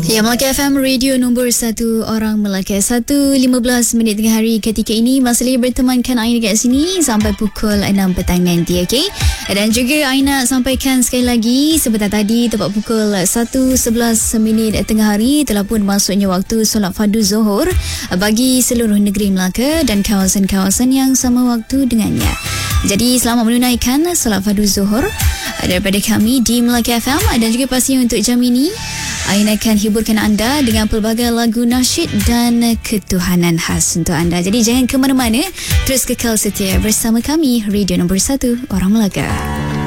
Ya, Melaka FM, radio nombor 1 orang Melaka. 1.15 minit tengah hari ketika ini. Masih lagi bertemankan Aina kat sini sampai pukul 6 petang nanti, okey? Dan juga Aina sampaikan sekali lagi, sebentar tadi tepat pukul 1.11 minit tengah hari telah pun masuknya waktu solat fardu Zuhur bagi seluruh negeri Melaka dan kawasan-kawasan yang sama waktu dengannya. Jadi selamat menunaikan solat fardu Zuhur daripada kami di Melaka FM. Dan juga pastinya untuk jam ini Aina akan hiburkan anda dengan pelbagai lagu nasyid dan ketuhanan khas untuk anda. Jadi jangan ke mana-mana, terus kekal setia bersama kami, radio nombor 1 orang Melaka.